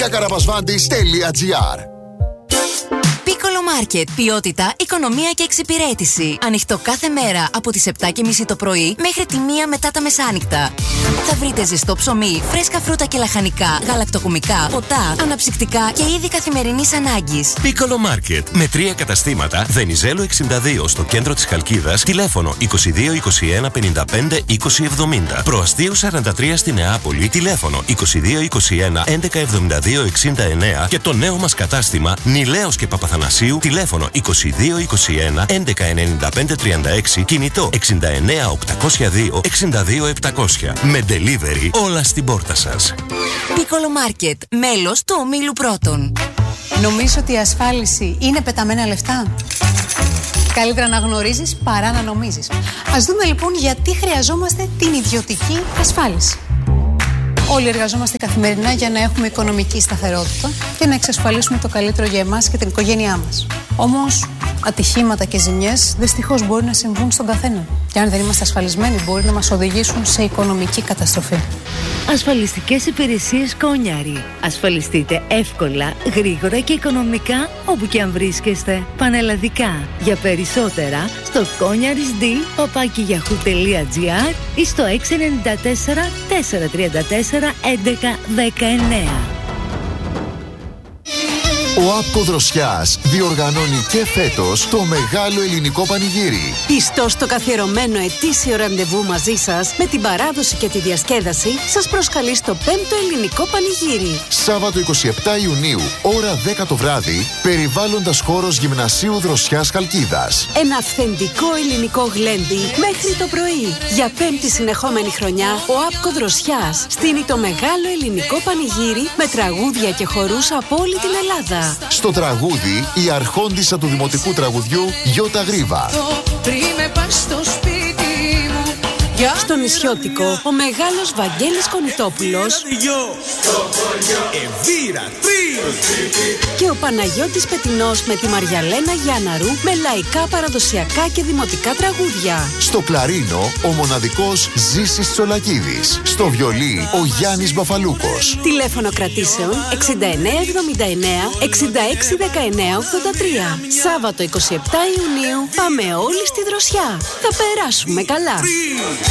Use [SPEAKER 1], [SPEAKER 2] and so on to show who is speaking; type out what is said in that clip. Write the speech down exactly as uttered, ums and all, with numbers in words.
[SPEAKER 1] καραβασβάντης τελεία τζι άρ.
[SPEAKER 2] Piccolo Market. Ποιότητα, οικονομία και εξυπηρέτηση. Ανοιχτό κάθε μέρα από τις επτά και μισή το πρωί μέχρι τη μία μετά τα μεσάνυχτα. Θα βρείτε ζεστό ψωμί, φρέσκα φρούτα και λαχανικά, γαλακτοκομικά, ποτά, αναψυκτικά και είδη καθημερινής ανάγκης.
[SPEAKER 3] Piccolo Market. Με τρία καταστήματα. Βενιζέλου εξήντα δύο στο κέντρο της Χαλκίδας. Τηλέφωνο είκοσι δύο είκοσι ένα πενήντα πέντε είκοσι εβδομήντα. Προαστίου σαράντα τρία στη Νεάπολη. Τηλέφωνο είκοσι δύο είκοσι ένα έντεκα εβδομήντα δύο εξήντα εννέα. Και το νέο μας κατάστημα Νιλέος και Παπαθανασίου. Τηλέφωνο είκοσι δύο είκοσι ένα έντεκα ενενήντα πέντε τριάντα έξι. Κινητό εξήντα εννέα οκτακόσια δύο εξήντα δύο επτακόσια. Με delivery όλα στην πόρτα σας.
[SPEAKER 2] Piccolo Market. Μέλος του ομίλου Πρώτων.
[SPEAKER 4] Νομίζω ότι η ασφάλιση είναι πεταμένα λεφτά. Καλύτερα να γνωρίζεις παρά να νομίζεις. Ας δούμε λοιπόν γιατί χρειαζόμαστε την ιδιωτική ασφάλιση. Όλοι εργαζόμαστε καθημερινά για να έχουμε οικονομική σταθερότητα και να εξασφαλίσουμε το καλύτερο για εμάς και την οικογένειά μας. Όμως, ατυχήματα και ζημιές δυστυχώς μπορεί να συμβούν στον καθένα. Και αν δεν είμαστε ασφαλισμένοι, μπορεί να μας οδηγήσουν σε οικονομική καταστροφή.
[SPEAKER 5] Ασφαλιστικές υπηρεσίες Κόνιαρη. Ασφαλιστείτε εύκολα, γρήγορα και οικονομικά όπου και αν βρίσκεστε. Πανελλαδικά. Για περισσότερα στο κόνιαρισd παπάκι γιαχού τελεία τζι άρ ή στο έξι εννιά τέσσερα τέσσερα τρία τέσσερα έντεκα δεκαεννέα.
[SPEAKER 1] Ο ΑΠΚΟ Δροσιάς διοργανώνει και φέτος το μεγάλο ελληνικό πανηγύρι.
[SPEAKER 6] Πιστός στο καθιερωμένο ετήσιο ραντεβού μαζί σας, με την παράδοση και τη διασκέδαση, σας προσκαλεί στο πέμπτο ελληνικό πανηγύρι.
[SPEAKER 1] Σάββατο εικοστή εβδόμη Ιουνίου, ώρα δέκα το βράδυ, περιβάλλοντας χώρος Γυμνασίου Δροσιάς Χαλκίδας.
[SPEAKER 6] Ένα αυθεντικό ελληνικό γλέντι μέχρι το πρωί. Για πέμπτη συνεχόμενη χρονιά, ο ΑΠΚΟ Δροσιάς στείνει το μεγάλο ελληνικό πανηγύρι με τραγούδια και χορούς από όλη την Ελλάδα.
[SPEAKER 1] Στο τραγούδι, η αρχόντισσα του δημοτικού τραγουδιού Γιώτα Γρίβα.
[SPEAKER 6] Στο νησιώτικο, ο μεγάλος Βαγγέλης Κονιτόπουλος και ο Παναγιώτης Πετινός με τη Μαριαλένα Γιάνναρου με λαϊκά, παραδοσιακά και δημοτικά τραγούδια.
[SPEAKER 1] Στο κλαρίνο, ο μοναδικός Ζήσης Τσολακίδης. Στο βιολί, ο Γιάννης Μπαφαλούκος.
[SPEAKER 6] Τηλέφωνο κρατήσεων εξήντα εννέα εβδομήντα εννέα εξήντα έξι δεκαεννέα ογδόντα τρία. Σάββατο εικοστή εβδόμη Ιουνίου, πάμε όλοι στη Δροσιά. Θα περάσουμε καλά.